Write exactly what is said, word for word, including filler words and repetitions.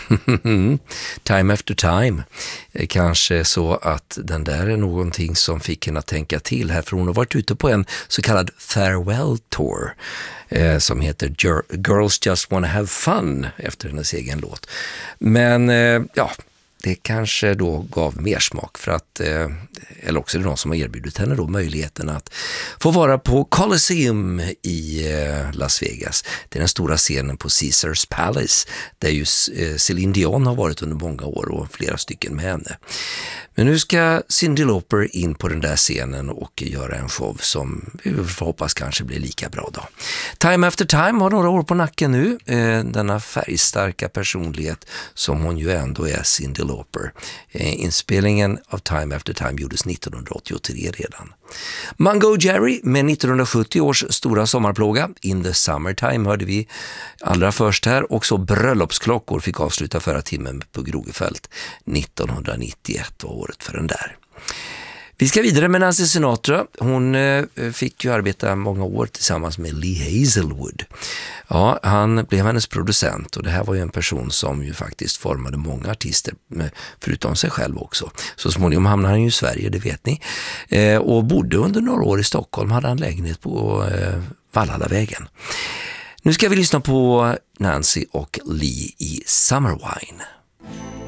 Time after time. Kanske så att den där är någonting som fick henne att tänka till här, för hon har varit ute på en så kallad farewell tour eh, som heter Girls Just Wanna Have Fun efter hennes egen låt. Men eh, ja, det kanske då gav mer smak för att, eh, eller också är det någon som har erbjudit henne då möjligheten att få vara på Coliseum i eh, Las Vegas. Det är den stora scenen på Caesars Palace där ju eh, Celine Dion har varit under många år och flera stycken med henne. Men nu ska Cyndi Lauper in på den där scenen och göra en show som vi får hoppas kanske blir lika bra då. Time After Time har några år på nacken nu. Eh, denna färgstarka personlighet som hon ju ändå är, Cyndi Lauper. Eh, inspelningen av Time After Time gjordes nittonhundraåttiotre redan. Mungo Jerry med nittonhundrasjuttio års stora sommarplåga In the Summertime hörde vi allra först här. Och så Bröllopsklockor fick avsluta förra timmen på Grogefält. nittonhundranittioett var året för den där. Vi ska vidare med Nancy Sinatra. Hon eh, fick ju arbeta många år tillsammans med Lee Hazelwood. Ja, han blev hennes producent och det här var ju en person som ju faktiskt formade många artister förutom sig själv också. Så småningom hamnade han ju i Sverige, det vet ni. Eh, och bodde under några år i Stockholm, hade han lägenhet på eh, Valhallavägen. Nu ska vi lyssna på Nancy och Lee i Summer Wine.